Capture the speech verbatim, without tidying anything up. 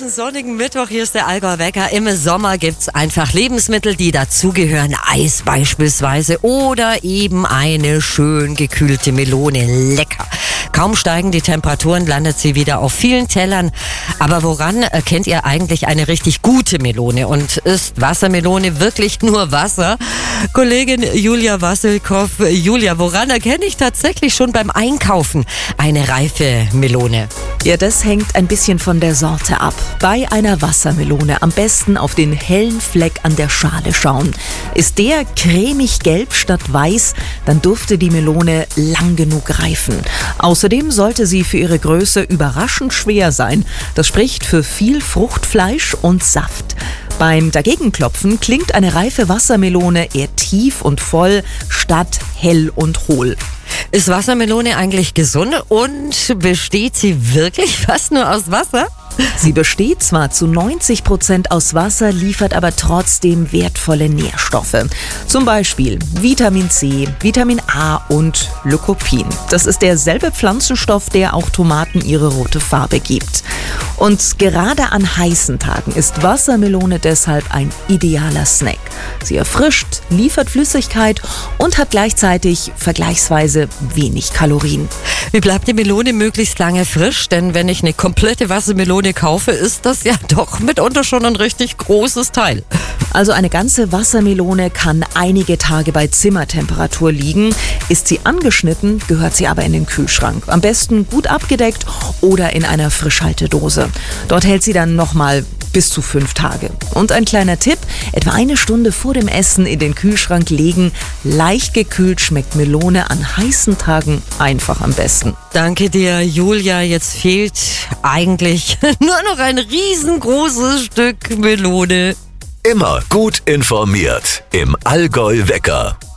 diesen sonnigen Mittwoch. Hier ist der Allgäu Wecker. Im Sommer gibt's einfach Lebensmittel, die dazugehören. Eis beispielsweise oder eben eine schön gekühlte Melone. Lecker. Kaum steigen die Temperaturen, landet sie wieder auf vielen Tellern. Aber woran erkennt ihr eigentlich eine richtig gute Melone? Und ist Wassermelone wirklich nur Wasser? Kollegin Julia Wasselkow. Julia, woran erkenne ich tatsächlich schon beim Einkaufen eine reife Melone? Ja, das hängt ein bisschen von der Sorte ab. Bei einer Wassermelone am besten auf den hellen Fleck an der Schale schauen. Ist der cremig gelb statt weiß, dann dürfte die Melone lang genug reifen. Außerdem sollte sie für ihre Größe überraschend schwer sein. Das spricht für viel Fruchtfleisch und Saft. Beim Dagegenklopfen klingt eine reife Wassermelone eher tief und voll statt hell und hohl. Ist Wassermelone eigentlich gesund und besteht sie wirklich fast nur aus Wasser? Sie besteht zwar zu neunzig Prozent aus Wasser, liefert aber trotzdem wertvolle Nährstoffe. Zum Beispiel Vitamin C, Vitamin A und Lycopin. Das ist derselbe Pflanzenstoff, der auch Tomaten ihre rote Farbe gibt. Und gerade an heißen Tagen ist Wassermelone deshalb ein idealer Snack. Sie erfrischt, liefert Flüssigkeit und hat gleichzeitig vergleichsweise wenig Kalorien. Wie bleibt die Melone möglichst lange frisch? Denn wenn ich eine komplette Wassermelone kaufe, ist das ja doch mitunter schon ein richtig großes Teil. Also eine ganze Wassermelone kann einige Tage bei Zimmertemperatur liegen. Ist sie angeschnitten, gehört sie aber in den Kühlschrank. Am besten gut abgedeckt oder in einer Frischhaltedose. Dort hält sie dann nochmal bis zu fünf Tage. Und ein kleiner Tipp, etwa eine Stunde vor dem Essen in den Kühlschrank legen. Leicht gekühlt schmeckt Melone an heißen Tagen einfach am besten. Danke dir, Julia. Jetzt fehlt eigentlich nur noch ein riesengroßes Stück Melone. Immer gut informiert im Allgäu Wecker.